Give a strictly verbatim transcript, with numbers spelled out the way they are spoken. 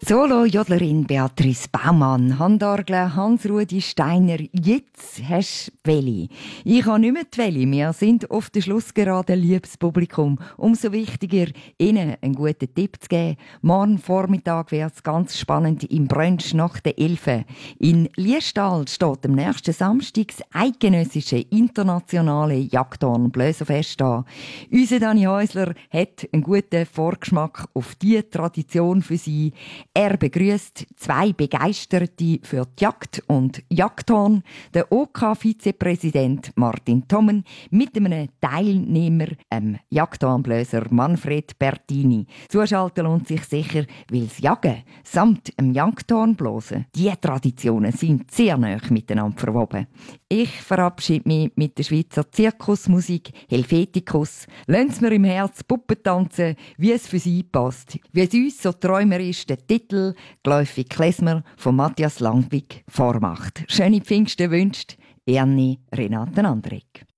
Solo-Jodlerin Beatrice Baumann, Handorgel Hans-Rudi Steiner, jetzt hast du Welli. Ich habe nicht mehr die Welli, wir sind auf der Schlussgerade, liebes Publikum. Umso wichtiger, Ihnen einen guten Tipp zu geben. Morgen Vormittag wird es ganz spannend im Brunch nach der Elfe. In Liestal steht am nächsten Samstag das eidgenössische internationale Jagdhorn-Blöserfest an. Unser Dani Häusler hat einen guten Vorgeschmack auf diese Tradition für Sie. Er begrüßt zwei Begeisterte für die Jagd und Jagdhorn, den O K-Vizepräsident Martin Thommen mit einem Teilnehmer, dem Jagdhornblöser Manfred Bertini. Zuschalten lohnt sich sicher, weil das Jagen samt dem Jagdhornblosen, diese Traditionen sind sehr nah miteinander verwoben. Ich verabschiede mich mit der Schweizer Zirkusmusik Helveticus. Lassen Sie mir im Herz Puppen tanzen, wie es für Sie passt. Wie es uns so träumerisch der Titel «Gläufig Klezmer» von Matthias Langwig vormacht. Schöne Pfingsten wünscht Ernie Renate Andrik.